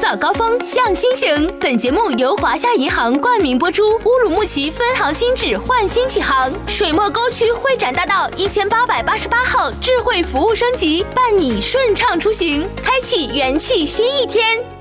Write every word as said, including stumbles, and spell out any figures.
早高峰向新行。本节目由华夏银行冠名播出。乌鲁木齐分行新址焕新启航，水墨沟区会展大道一千八百八十八号智慧服务升级，伴你顺畅出行，开启元气新一天。